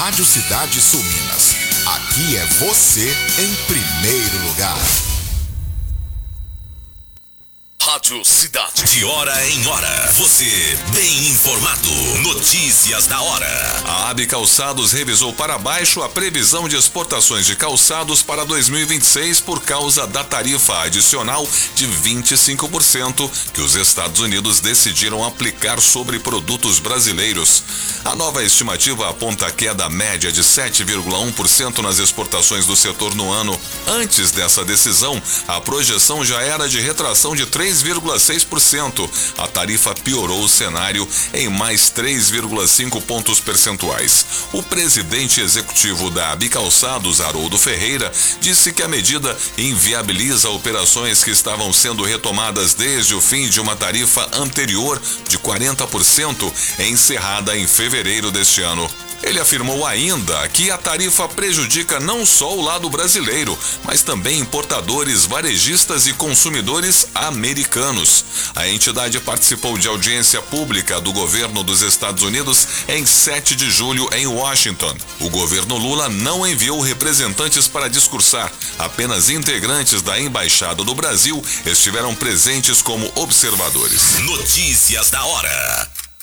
Rádio Cidade Sul Minas. Aqui é você em primeiro lugar. Rádio Cidade. De hora em hora. Você bem informado. Notícias da hora. A AB Calçados revisou para baixo a previsão de exportações de calçados para 2026 por causa da tarifa adicional de 25% que os Estados Unidos decidiram aplicar sobre produtos brasileiros. A nova estimativa aponta queda média de 7,1% nas exportações do setor no ano. Antes dessa decisão, a projeção já era de retração de 3,6%. A tarifa piorou o cenário em mais 3,5 pontos percentuais. O presidente executivo da AB Calçados, Haroldo Ferreira, disse que a medida inviabiliza operações que estavam sendo retomadas desde o fim de uma tarifa anterior de 40%, encerrada em fevereiro deste ano. Ele afirmou ainda que a tarifa prejudica não só o lado brasileiro, mas também importadores, varejistas e consumidores americanos. A entidade participou de audiência pública do governo dos Estados Unidos em 7 de julho em Washington. O governo Lula não enviou representantes para discursar. Apenas integrantes da Embaixada do Brasil estiveram presentes como observadores. Notícias da hora.